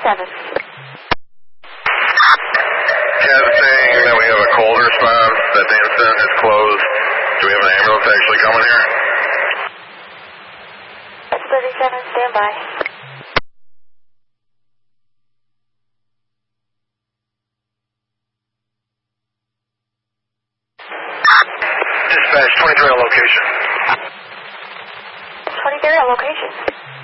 saying that we have a cold response, that the incident is closed. Do we have an ambulance actually coming here? That's 37, stand by. Dispatch 23 on location. 23 on location.